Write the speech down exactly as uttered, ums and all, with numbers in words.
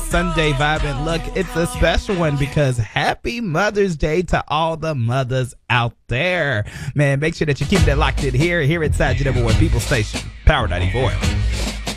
Sunday vibe. And look, it's a special one because happy Mother's Day to all the mothers out there. Man, make sure that you keep that locked in here, here inside your number one People Station, Power ninety-four.